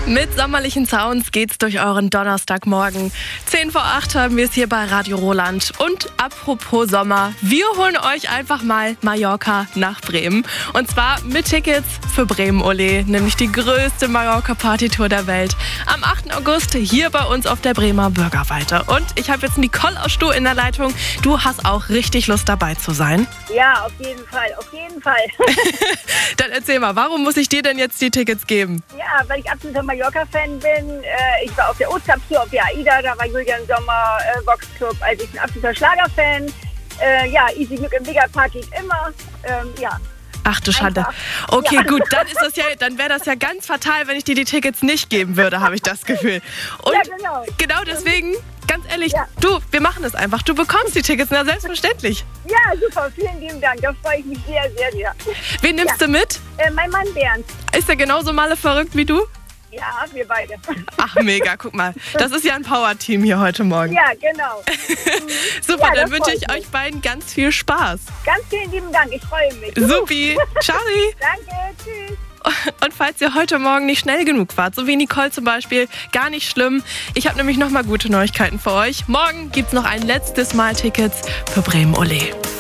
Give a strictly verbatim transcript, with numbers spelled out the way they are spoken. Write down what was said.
Mit sommerlichen Sounds geht's durch euren Donnerstagmorgen. zehn vor acht haben wir es hier bei Radio Roland. Und apropos Sommer, wir holen euch einfach mal Mallorca nach Bremen. Und zwar mit Tickets für Bremen Olé, nämlich die größte Mallorca-Partytour der Welt. Am achten August hier bei uns auf der Bremer Bürgerweide. Und ich habe jetzt Nicole aus Stuh in der Leitung. Du hast auch richtig Lust dabei zu sein. Ja, auf jeden Fall, auf jeden Fall. Dann erzähl mal, warum muss ich dir denn jetzt die Tickets geben? Ja, weil ich absoluter Mallorca-Fan bin. Ich war auf der Ostertour, auf der AIDA, da war Julian Sommer, äh, Vox Club. Also ich bin absoluter Schlager-Fan. Äh, ja, Easy Glück im Megapark geht immer. Ähm, ja. Ach du Schande. Einfach. Okay, Ja. gut, dann ist das ja, dann wäre das ja ganz fatal, wenn ich dir die Tickets nicht geben würde, habe ich das Gefühl. Und Ja, genau. genau deswegen, ganz ehrlich, Ja. du, wir machen es einfach. Du bekommst die Tickets, na selbstverständlich. Ja, super, vielen lieben Dank. Da freue ich mich sehr, sehr, sehr. Wen nimmst Ja. du mit? Äh, mein Mann Bernd. Ist er genauso Malle verrückt wie du? Ja, wir beide. Ach mega, guck mal. Das ist ja ein Power-Team hier heute Morgen. Ja, genau. Super, Ja, dann das wünsche freut ich mich. euch beiden ganz viel Spaß. Ganz vielen lieben Dank, ich freue mich. Supi, ciao. Danke, tschüss. Und falls ihr heute Morgen nicht schnell genug wart, so wie Nicole zum Beispiel, gar nicht schlimm. Ich habe nämlich noch mal gute Neuigkeiten für euch. Morgen gibt's noch ein letztes Mal Tickets für Bremen Olé.